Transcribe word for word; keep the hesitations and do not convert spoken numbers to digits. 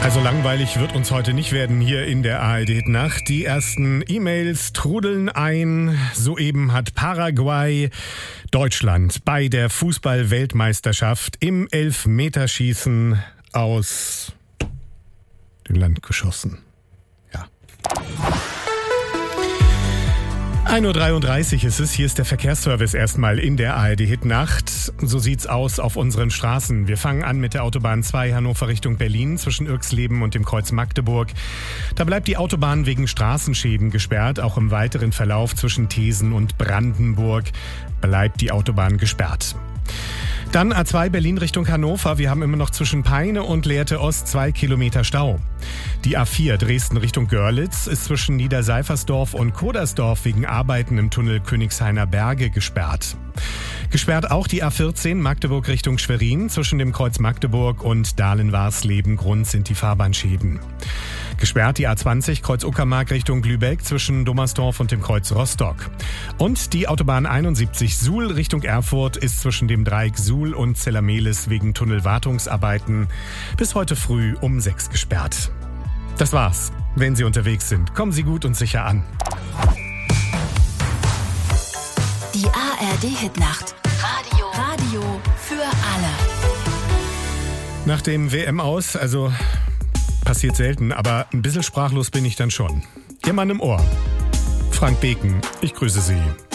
Also langweilig wird uns heute nicht werden hier in der A R D-Nacht. Die ersten E-Mails trudeln ein. Soeben hat Paraguay Deutschland bei der Fußball-Weltmeisterschaft im Elfmeterschießen aus dem Land geschossen. Ja. ein Uhr dreiunddreißig ist es, hier ist der Verkehrsservice erstmal in der A R D-Hit-Nacht. So sieht's aus auf unseren Straßen. Wir fangen an mit der Autobahn zwei Hannover Richtung Berlin zwischen Irxleben und dem Kreuz Magdeburg. Da bleibt die Autobahn wegen Straßenschäden gesperrt. Auch im weiteren Verlauf zwischen Thesen und Brandenburg bleibt die Autobahn gesperrt. Dann A zwei Berlin Richtung Hannover. Wir haben immer noch zwischen Peine und Lehrte Ost zwei Kilometer Stau. Die A vier Dresden Richtung Görlitz ist zwischen Niederseifersdorf und Kodersdorf wegen Arbeiten im Tunnel Königshainer Berge gesperrt. Gesperrt auch die A vierzehn Magdeburg Richtung Schwerin. Zwischen dem Kreuz Magdeburg und Dahlen-Warsleben Grund sind die Fahrbahnschäden. Gesperrt die A zwanzig Kreuz Uckermark Richtung Lübeck zwischen Dommersdorf und dem Kreuz Rostock. Und die Autobahn einundsiebzig Suhl Richtung Erfurt ist zwischen dem Dreieck Suhl und Zellermehlis wegen Tunnelwartungsarbeiten bis heute früh um sechs gesperrt. Das war's. Wenn Sie unterwegs sind, kommen Sie gut und sicher an. Die A R D-Hit-Nacht. Radio. Radio für alle. Nach dem W M-Aus, also passiert selten, aber ein bisschen sprachlos bin ich dann schon. Ihr Mann im Ohr. Frank Beken, ich grüße Sie.